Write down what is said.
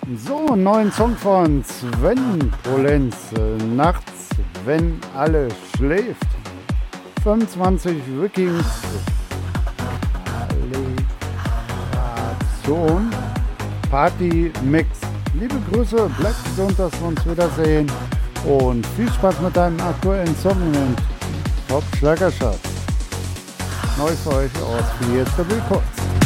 So, einen neuen Song von Sven Polenz. Nachts, wenn alle schläft. 25 Wikings. Alliteration. Party Mix. Liebe Grüße, bleibt gesund, dass wir uns wiedersehen. Und viel Spaß mit deinem aktuellen Song und Top Schlagerschatz. Neu für euch aus Fiesta Records.